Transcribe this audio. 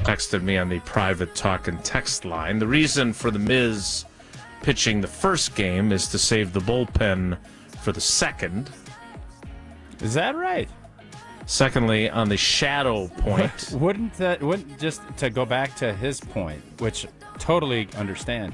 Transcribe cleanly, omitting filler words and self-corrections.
texted me on the private talk and text line. The reason for The Miz pitching the first game is to save the bullpen for the second. Is that right? Secondly, on the shadow point. Wouldn't just to go back to his point, which totally understand.